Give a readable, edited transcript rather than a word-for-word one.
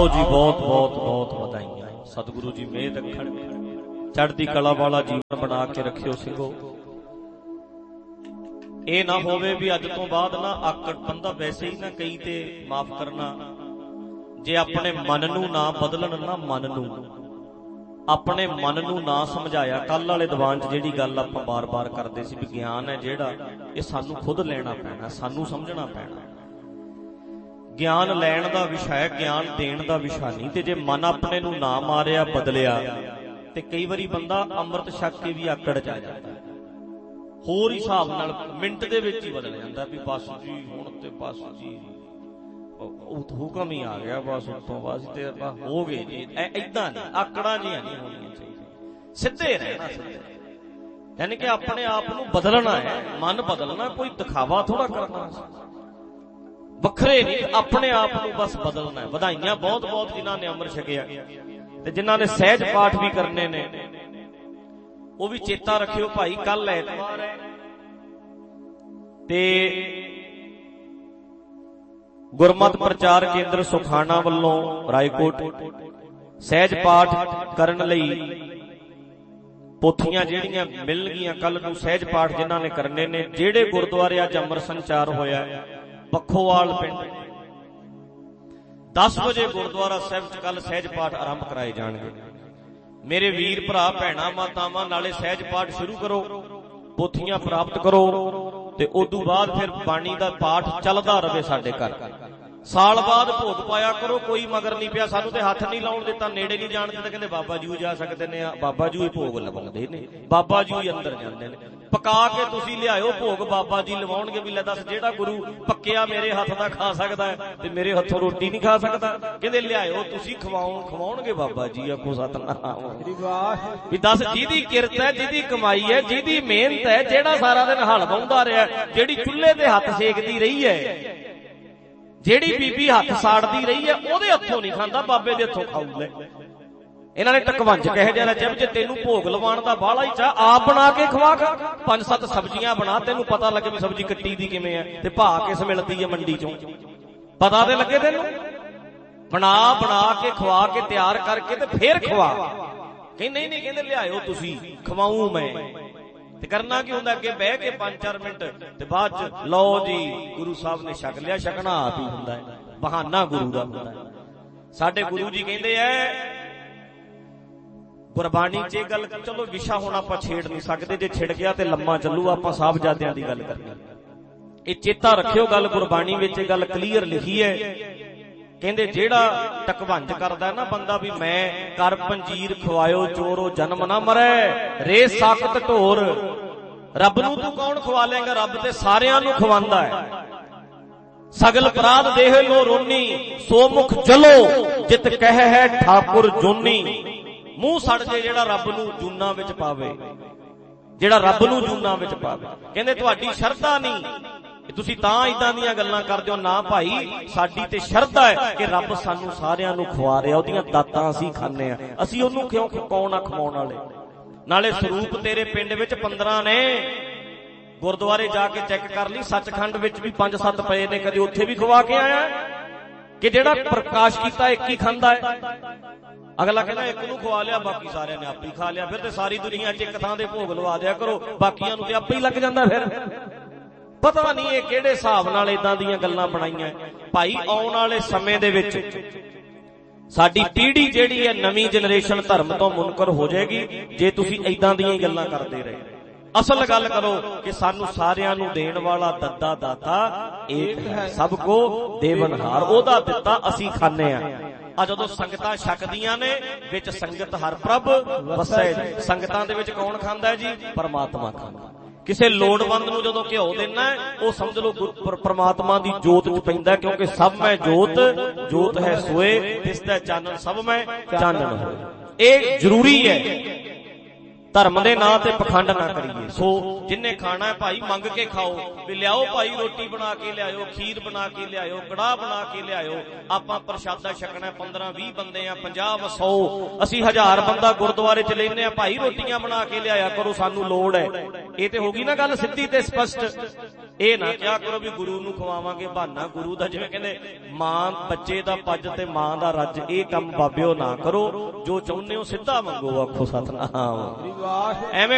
आओ जी, बहुत बहुत बहुत ਵਧਾਈਆਂ। सतगुरु जी मेहर रखण, चढ़दी कला वाला जीवन बना के रखियो सिंघो। ਇਹ ਨਾ ਹੋਵੇ ਵੀ ਅੱਜ ਤੋਂ ਬਾਅਦ ਨਾ ਆਕੜ ਬੰਦਾ ਵੈਸੇ ਹੀ ਨਾ ਕਈ ਤੇ ਮਾਫ ਕਰਨਾ, ਜੇ ਆਪਣੇ ਮਨ ਨੂੰ ਨਾ ਬਦਲਣ ਨਾ, ਮਨ ਨੂੰ ਆਪਣੇ ਮਨ ਨੂੰ ਨਾ ਸਮਝਾਇਆ। ਕੱਲ ਵਾਲੇ ਦੀਵਾਨ 'ਚ ਜਿਹੜੀ ਗੱਲ ਆਪਾਂ ਬਾਰ-ਬਾਰ ਕਰਦੇ ਸੀ ਵੀ ਗਿਆਨ ਹੈ ਜਿਹੜਾ, ਇਹ ਸਾਨੂੰ ਖੁਦ ਲੈਣਾ ਪੈਣਾ, ਸਾਨੂੰ ਸਮਝਣਾ ਪੈਣਾ। ਗਿਆਨ ਲੈਣ ਦਾ ਵਿਸ਼ਾ ਹੈ, ਗਿਆਨ ਦੇਣ ਦਾ ਵਿਸ਼ਾ ਨਹੀਂ। ਤੇ ਜੇ ਮਨ ਆਪਣੇ ਨੂੰ ਨਾ ਮਾਰਿਆ, ਬਦਲਿਆ, ਤੇ ਕਈ ਵਾਰੀ ਬੰਦਾ ਅੰਮ੍ਰਿਤ ਛਕ ਕੇ ਵੀ ਆਕੜ 'ਚ ਆ ਜਾਂਦਾ, ਹੋਰ ਹਿਸਾਬ ਨਾਲ ਮਿੰਟ ਦੇ ਵਿੱਚ ਹੀ ਬਦਲ ਜਾਂਦਾ ਵੀ ਬਸ ਜੀ ਹੁਣ ਤੇ ਬਸ ਜੀ ਹੁਕਮ ਹੀ ਆ ਗਿਆ, ਬਸ ਉੱਤੋਂ ਬਸ ਤੇ ਆਪਾਂ ਹੋ ਗਏ ਜੀ। ਏਦਾਂ ਨਹੀਂ, ਆਕੜਾਂ ਜਿਹੀਆਂ ਨਹੀਂ ਹੋਣੀਆਂ ਚਾਹੀਦੀਆਂ, ਸਿੱਧੇ ਰਹਿਣਾ, ਸਿੱਧੇ। ਯਾਨੀ ਕਿ ਆਪਣੇ ਆਪ ਨੂੰ ਬਦਲਣਾ ਹੈ, ਮਨ ਬਦਲਣਾ, ਕੋਈ ਦਿਖਾਵਾ ਥੋੜਾ ਕਰਨਾ, ਵੱਖਰੇ ਨਹੀਂ, ਆਪਣੇ ਆਪ ਨੂੰ ਬਸ ਬਦਲਣਾ ਹੈ। ਵਧਾਈਆਂ ਬਹੁਤ ਬਹੁਤ ਜਿਨ੍ਹਾਂ ਨੇ ਅੰਮ੍ਰਿਤ ਛਕਿਆ ਤੇ ਜਿਨ੍ਹਾਂ ਨੇ ਸਹਿਜ ਪਾਠ ਵੀ ਕਰਨੇ ਨੇ, ਉਹ ਵੀ ਚੇਤਾ ਰੱਖਿਓ ਭਾਈ, ਕੱਲ ਐਤਵਾਰ ਹੈ ਤੇ ਗੁਰਮਤ ਪ੍ਰਚਾਰ ਕੇਂਦਰ ਸੁਖਾਣਾ ਵੱਲੋਂ ਰਾਏਕੋਟ ਸਹਿਜ ਪਾਠ ਕਰਨ ਲਈ ਪੋਥੀਆਂ ਜਿਹੜੀਆਂ ਮਿਲਣਗੀਆਂ ਕੱਲ ਨੂੰ, ਸਹਿਜ ਪਾਠ ਜਿਨ੍ਹਾਂ ਨੇ ਕਰਨੇ ਨੇ। ਜਿਹੜੇ ਗੁਰਦੁਆਰੇ ਅੱਜ ਅੰਮ੍ਰਿਤ ਸੰਚਾਰ ਹੋਇਆ ਪੱਖੋਵਾਲ ਪਿੰਡ, 10 ਵਜੇ ਗੁਰਦੁਆਰਾ ਸਾਹਿਬ 'ਚ ਕੱਲ ਸਹਿਜ ਪਾਠ ਆਰੰਭ ਕਰਾਏ ਜਾਣਗੇ। ਮੇਰੇ ਵੀਰ ਭਰਾ ਭੈਣਾਂ ਮਾਤਾਵਾਂ ਨਾਲੇ ਸਹਿਜ ਪਾਠ ਸ਼ੁਰੂ ਕਰੋ, ਪੋਥੀਆਂ ਪ੍ਰਾਪਤ ਕਰੋ ਤੇ ਉਦੋਂ ਬਾਅਦ ਫਿਰ ਬਾਣੀ ਦਾ ਪਾਠ ਚੱਲਦਾ ਰਹੇ ਸਾਡੇ ਘਰ। ਸਾਲ ਬਾਅਦ ਭੋਗ ਪਾਇਆ ਕਰੋ, ਕੋਈ ਮਗਰ ਨਹੀਂ ਪਿਆ। ਸਾਨੂੰ ਤੇ ਹੱਥ ਨਹੀਂ ਲਾਉਣ ਦਿੱਤਾ, ਨੇੜੇ ਨਹੀਂ ਜਾਣ ਦਿੱਤਾ, ਕਹਿੰਦੇ ਬਾਬਾ ਜੀ ਜਾ ਸਕਦੇ ਨੇ, ਬਾਬਾ ਜੀ ਭੋਗ ਲਵਾਉਂਦੇ ਨੇ, ਬਾਬਾ ਜੀ ਅੰਦਰ ਜਾਂਦੇ ਨੇ। ਪਕਾ ਕੇ ਤੁਸੀਂ ਲਿਆਇਓ ਭੋਗ, ਬਾਬਾ ਜੀ ਲਵਾਉਣਗੇ। ਵੀ ਲੈ ਦੱਸ, ਜਿਹੜਾ ਗੁਰੂ ਪੱਕਿਆ ਮੇਰੇ ਹੱਥ ਦਾ ਖਾ ਸਕਦਾ ਹੈ ਤੇ ਮੇਰੇ ਹੱਥੋਂ ਰੋਟੀ ਨਹੀਂ ਖਾ ਸਕਦਾ? ਕਹਿੰਦੇ ਲਿਆਇਓ ਤੁਸੀਂ, ਖਵਾਉਣਗੇ ਬਾਬਾ ਜੀ। ਆਖੋ ਸਤਨਾਮ। ਵੀ ਦੱਸ, ਜਿਹਦੀ ਕਿਰਤ ਹੈ, ਜਿਹਦੀ ਕਮਾਈ ਹੈ, ਜਿਹਦੀ ਮਿਹਨਤ ਹੈ, ਜਿਹੜਾ ਸਾਰਾ ਦਿਨ ਹਲ ਵਾਹੁੰਦਾ ਰਿਹਾ, ਜਿਹੜੀ ਚੁੱਲ੍ਹੇ ਤੇ ਹੱਥ ਸੇਕਦੀ ਰਹੀ ਹੈ, ਜਿਹੜੀ ਬੀਬੀ ਹੱਥ ਸਾੜਦੀ ਰਹੀ ਹੈ, ਉਹਦੇ ਹੱਥੋਂ ਨਹੀਂ ਖਾਂਦਾ, ਬਾਬੇ ਦੇ ਹੱਥੋਂ ਖਾਊਗਾ। ਇਹਨਾਂ ਨੇ ਟਕਵੰਜ ਕਹੇ ਜਿਹਾ ਰਚਿਆ, ਜੇ ਤੈਨੂੰ ਭੋਗ ਲਵਾਉਣ ਦਾ ਬਾਹਲਾ ਹੀ ਚਾਹ, ਆਪ ਬਣਾ ਕੇ ਖਵਾ। 5-7 ਸਬਜ਼ੀਆਂ ਬਣਾ, ਤੈਨੂੰ ਪਤਾ ਲੱਗੇ ਵੀ ਸਬਜ਼ੀ ਕੱਟੀ ਦੀ ਕਿਵੇਂ ਹੈ ਤੇ ਭਾਅ ਕਿਸ ਮਿਲਦੀ ਹੈ ਮੰਡੀ ਚੋਂ, ਪਤਾ ਤੇ ਲੱਗੇ ਤੈਨੂੰ। ਬਣਾ ਕੇ ਖਵਾ ਕੇ ਤਿਆਰ ਕਰਕੇ ਤੇ ਫੇਰ ਖਵਾ। ਕਹਿੰਦੇ ਨਹੀਂ, ਕਹਿੰਦੇ ਲਿਆਇਓ ਤੁਸੀਂ, ਖਵਾਊਂ ਮੈਂ। ਤੇ ਕਰਨਾ ਕੀ ਹੁੰਦਾ, ਅੱਗੇ ਬਹਿ ਕੇ 5-4 ਮਿੰਟ ਤੇ ਬਾਅਦ ਚ ਲਓ ਜੀ ਗੁਰੂ ਸਾਹਿਬ ਨੇ ਛਕ ਲਿਆ। ਛਕਣਾ ਆਪ ਹੀ ਹੁੰਦਾ ਹੈ, ਬਹਾਨਾ ਗੁਰੂ ਦਾ ਹੁੰਦਾ ਹੈ। ਸਾਡੇ ਗੁਰੂ ਜੀ ਕਹਿੰਦੇ ਐ ਗੁਰਬਾਣੀ 'ਚ ਇਹ ਗੱਲ, ਚਲੋ ਵਿਸ਼ਾ ਹੁਣ ਆਪਾਂ ਛੇੜ ਨਹੀਂ ਸਕਦੇ, ਜੇ ਛਿੜ ਗਿਆ ਤੇ ਲੰਮਾ ਚੱਲੂ। ਆਪਾਂ ਸਾਹਿਬਜ਼ਾਦਿਆਂ ਦੀ ਗੱਲ ਕਰਨੀ, ਇਹ ਚੇਤਾ ਰੱਖਿਓ ਗੱਲ। ਗੁਰਬਾਣੀ ਵਿੱਚ ਇਹ ਗੱਲ ਕਲੀਅਰ ਲਿਖੀ ਹੈ, ਕਹਿੰਦੇ ਜਿਹੜਾ ਟਕਵੰਜ ਕਰਦਾ ਨਾ ਬੰਦਾ, ਵੀ ਮੈਂ ਕਰ ਪੰਜੀਰ ਖਵਾਇਓ ਚੋਰੋ ਜਨਮ ਨਾ ਮਰੈ, ਰੇ ਸਾਕਤ ਢੋਰ। ਰੱਬ ਨੂੰ ਤੂੰ ਕੌਣ ਖਵਾ ਲੇਗਾ? ਰੱਬ ਤੇ ਸਾਰਿਆਂ ਨੂੰ ਖਵਾਉਂਦਾ ਹੈ। ਸਗਲ ਅਪਰਾਧ ਦੇਹ ਲੋ ਰੋਨੀ, ਸੋ ਮੁਖ ਜਲੋ ਜਿਤ ਕਹਿ ਹੈ ਠਾਕੁਰ ਜੋਨੀ। ਮੂੰਹ ਸੜ ਜੇ ਜਿਹੜਾ ਰੱਬ ਨੂੰ ਜੂਨਾਂ ਵਿੱਚ ਪਾਵੇ, ਜਿਹੜਾ ਰੱਬ ਨੂੰ ਜੂਨਾਂ ਵਿੱਚ ਪਾਵੇ। ਕਹਿੰਦੇ ਤੁਹਾਡੀ ਸ਼ਰਧਾ ਨਹੀਂ, ਤੁਸੀਂ ਤਾਂ ਇਦਾਂ ਦੀਆਂ ਗੱਲਾਂ ਕਰਦੇ ਹੋ। ਨਾ ਭਾਈ, ਸਾਡੀ ਤੇ ਸ਼ਰਧਾ ਹੈ ਕਿ ਰੱਬ ਸਾਨੂੰ ਸਾਰਿਆਂ ਨੂੰ ਖਵਾ ਰਿਹਾ, ਉਹਦੀਆਂ ਦਾਤਾਂ ਅਸੀਂ ਖਾਂਦੇ ਆ। ਅਸੀਂ ਉਹਨੂੰ ਕਿਉਂ ਕੌਣ ਆ ਖਵਾਉਣ ਵਾਲੇ? ਨਾਲੇ ਸਰੂਪ ਤੇਰੇ ਪਿੰਡ ਵਿੱਚ 15 ਨੇ, ਗੁਰਦੁਆਰੇ ਜਾ ਕੇ ਚੈੱਕ ਕਰ ਲਈ, ਸੱਚਖੰਡ ਵਿੱਚ ਵੀ 5-7 ਪਏ ਨੇ, ਕਦੇ ਉੱਥੇ ਵੀ ਖਵਾ ਕੇ ਆਇਆ ਕਿ ਜਿਹੜਾ ਪ੍ਰਕਾਸ਼ ਕੀਤਾ ਇੱਕ ਹੀ ਖਾਂਦਾ ਹੈ। ਅਗਲਾ ਕਹਿੰਦਾ ਇੱਕ ਨੂੰ ਖਵਾ ਲਿਆ, ਬਾਕੀ ਸਾਰਿਆਂ ਨੇ ਆਪੇ ਖਾ ਲਿਆ। ਫਿਰ ਤੇ ਸਾਰੀ ਦੁਨੀਆ 'ਚ ਇੱਕ ਥਾਂ ਦੇ ਭੋਗ ਲਵਾ ਦਿਆ ਕਰੋ, ਬਾਕੀਆਂ ਨੂੰ ਤੇ ਆਪੇ ਹੀ ਲੱਗ ਜਾਂਦਾ। ਫਿਰ ਪਤਾ ਨਹੀਂ ਇਹ ਕਿਹੜੇ ਹਿਸਾਬ ਨਾਲ ਇਦਾਂ ਦੀਆਂ ਗੱਲਾਂ ਬਣਾਈਆਂ। ਭਾਈ ਆਉਣ ਵਾਲੇ ਸਮੇਂ ਦੇ ਵਿੱਚ ਸਾਡੀ ਪੀੜ੍ਹੀ ਜਿਹੜੀ ਹੈ, ਨਵੀਂ ਜਨਰੇਸ਼ਨ ਧਰਮ ਤੋਂ ਮੁਨਕਰ ਹੋ ਜਾਏਗੀ ਜੇ ਤੁਸੀਂ ਇਦਾਂ ਦੀਆਂ ਹੀ ਗੱਲਾਂ ਕਰਦੇ ਰਹੇ। ਅਸਲ ਗੱਲ ਕਰੋ ਕਿ ਸਾਨੂੰ ਸਾਰਿਆਂ ਨੂੰ ਦੇਣ ਵਾਲਾ ਦੱਦਾ ਦਾਤਾ ਏਕ ਹੈ, ਸਭ ਕੋ ਦੇਵਨਹਾਰ। ਉਹਦਾ ਦਿੱਤਾ ਅਸੀਂ ਖਾਂਦੇ ਆ। ਆ ਜਦੋਂ ਸੰਗਤਾਂ ਛਕਦੀਆਂ ਨੇ, ਵਿੱਚ ਸੰਗਤ ਹਰ ਪ੍ਰਭ ਵਸੈ। ਸੰਗਤਾਂ ਦੇ ਵਿੱਚ ਕੌਣ ਖਾਂਦਾ ਹੈ ਜੀ? ਪਰਮਾਤਮਾ ਖਾਂਦਾ। ਕਿਸੇ ਲੋੜਵੰਦ ਨੂੰ ਜਦੋਂ ਘਿਓ ਦੇਣਾ, ਉਹ ਸਮਝ ਲਓ ਪਰਮਾਤਮਾ ਦੀ ਜੋਤ ਚ ਪੈਂਦਾ, ਕਿਉਂਕਿ ਸਭ ਮੈਂ ਜੋਤ, ਜੋਤ ਹੈ ਸੋਏ, ਦਿਸਦਾ ਚਾਨਣ ਸਭ ਮੈਂ ਚਾਨਣ ਹੋਏ। ਇਹ ਜ਼ਰੂਰੀ ਹੈ। ਧਰਮ ਦੇ ਨਾਂ ਤੇ ਪਖੰਡ ਨਾ ਕਰੀਏ। ਸੋ ਜਿੰਨੇ ਖਾਣਾ ਹੈ ਭਾਈ ਮੰਗ ਕੇ ਖਾਓ, ਵੀ ਲਿਆਓ ਭਾਈ, ਰੋਟੀ ਬਣਾ ਕੇ ਲਿਆਇਓ, ਖੀਰ ਬਣਾ ਕੇ ਲਿਆਇਓ, ਕੜਾਹ ਬਣਾ ਕੇ ਲਿਆਇਓ। ਆਪਾਂ ਪ੍ਰਸ਼ਾਦਾ ਛਕਣਾ, 15-20 ਬੰਦੇ ਆ, 50-100, ਅਸੀਂ 1000 ਬੰਦਾ ਗੁਰਦੁਆਰੇ ਚ ਲੈਨੇ ਆ ਭਾਈ। ਰੋਟੀਆਂ ਬਣਾ ਕੇ ਲਿਆਇਆ ਕਰੋ, ਸਾਨੂੰ ਲੋੜ ਹੈ। ਇਹ ਤੇ ਹੋ ਗਈ ਨਾ ਗੱਲ ਸਿੱਧੀ ਤੇ ਸਪਸ਼ਟ। ਇਹ ਨਾ ਕਿਹਾ ਕਰੋ ਵੀ ਗੁਰੂ ਨੂੰ ਖਵਾਵਾਂਗੇ ਬਹਾਨਾ ਗੁਰੂ ਦਾ, ਜਿਵੇਂ ਕਹਿੰਦੇ ਮਾਂ ਬੱਚੇ ਦਾ ਪੱਜ ਤੇ ਮਾਂ ਦਾ ਰੱਜ, ਇਹ ਕੰਮ ਬਾਬਿਓ ਨਾ ਕਰੋ। ਜੋ ਚਾਹੁੰਦੇ ਹੋ ਸਿੱਧਾ ਮੰਗੋ, ਆਖੋ ਸਤਿਨਾਮ। ਐਵੇਂ